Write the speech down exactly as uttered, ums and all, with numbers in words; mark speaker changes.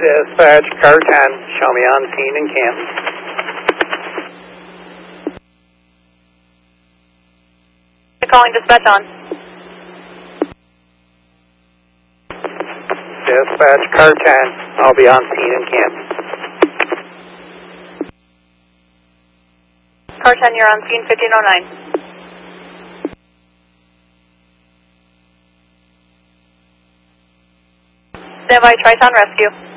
Speaker 1: Dispatch, car ten, show me on scene in Canton.
Speaker 2: You're calling dispatch on.
Speaker 1: Dispatch, car ten, I'll be on scene in Canton.
Speaker 2: Car ten, you're on scene fifteen oh nine. Standby, Triton Rescue.